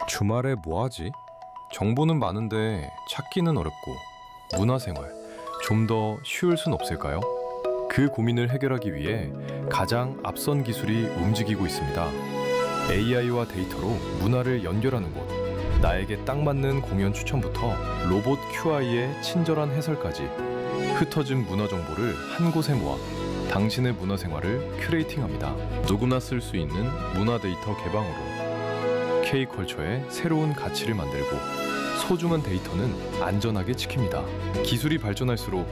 주말에 뭐 하지? 정보는 많은데 찾기는 어렵고 문화생활 좀 더 쉬울 순 없을까요? 그 고민을 해결하기 위해 가장 앞선 기술이 움직이고 있습니다. AI와 데이터로 문화를 연결하는 곳. 나에게 딱 맞는 공연 추천부터 로봇 QI의 친절한 해설까지 흩어진 문화 정보를 한 곳에 모아 당신의 문화 생활을 큐레이팅합니다. 누구나 쓸 수 있는 문화 데이터 개방으로 K컬처의 새로운 가치를 만들고 소중한 데이터는 안전하게 지킵니다. 기술이 발전할수록